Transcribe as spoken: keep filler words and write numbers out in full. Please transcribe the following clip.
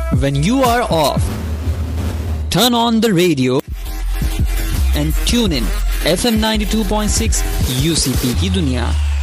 when you are off, turn on the radio and tune in F M ninety-two point six U C P की दुनिया.